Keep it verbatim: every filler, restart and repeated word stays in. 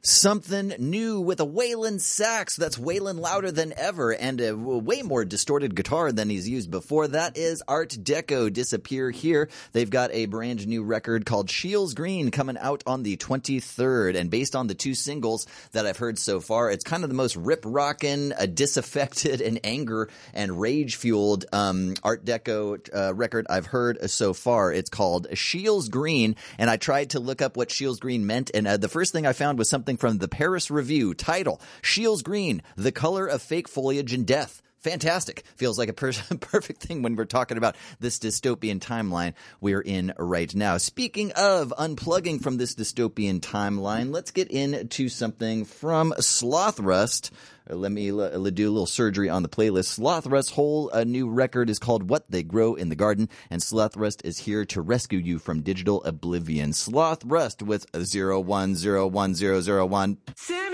Something new with a Waylon sax that's Waylon louder than ever and a way more distorted guitar than he's used before. That is Art Deco, Disappear Here. They've got a brand new record called Shields Green coming out on the twenty-third. And based on the two singles that I've heard so far, it's kind of the most rip-rockin', uh, disaffected, and anger and rage-fueled um, Art Deco uh, record I've heard so far. It's called Shields Green, and I tried to look up what Shields Green meant, and uh, the first thing I found was something from the Paris Review. Title, Shields Green, the color of fake foliage and death. Fantastic. Feels like a per- perfect thing when we're talking about this dystopian timeline we're in right now. Speaking of unplugging from this dystopian timeline, let's get into something from Slothrust. Let me l- do a little surgery on the playlist. Slothrust's whole uh, new record is called What They Grow in the Garden, and Slothrust is here to rescue you from digital oblivion. Slothrust with zero one zero one zero zero one.